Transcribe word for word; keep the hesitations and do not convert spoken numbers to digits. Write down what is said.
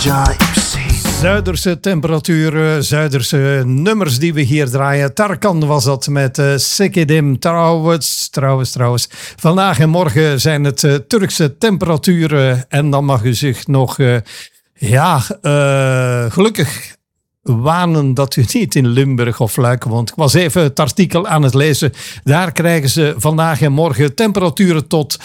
Zuiderse temperaturen, Zuiderse nummers die we hier draaien. Tarkan was dat met uh, Sekedim. Trouwens, trouwens, trouwens. Vandaag en morgen zijn het uh, Turkse temperaturen. En dan mag u zich nog, uh, ja, uh, gelukkig wanen dat u niet in Limburg of Luik woont. Ik was even het artikel aan het lezen. Daar krijgen ze vandaag en morgen temperaturen tot